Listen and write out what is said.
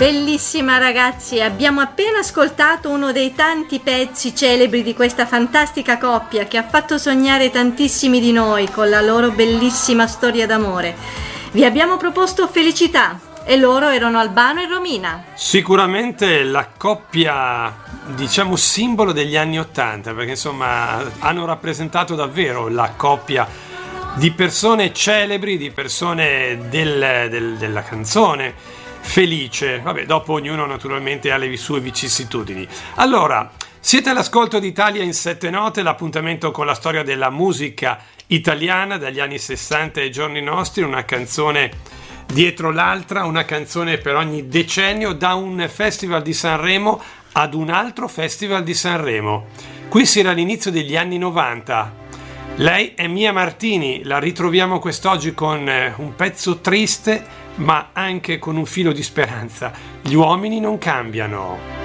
Bellissima ragazzi, abbiamo appena ascoltato uno dei tanti pezzi celebri di questa fantastica coppia che ha fatto sognare tantissimi di noi con la loro bellissima storia d'amore. Vi abbiamo proposto Felicità e loro erano Albano e Romina. Sicuramente la coppia, diciamo, simbolo degli anni '80, perché insomma hanno rappresentato davvero la coppia di persone celebri, di persone della canzone felice. Vabbè, dopo ognuno naturalmente ha le sue vicissitudini. Allora, siete all'ascolto di Italia in 7 note, l'appuntamento con la storia della musica italiana dagli anni 60 ai giorni nostri, una canzone dietro l'altra, una canzone per ogni decennio, da un festival di Sanremo ad un altro festival di Sanremo. Qui si era all'inizio degli anni 90. Lei è Mia Martini, la ritroviamo quest'oggi con un pezzo triste ma anche con un filo di speranza. Gli uomini non cambiano.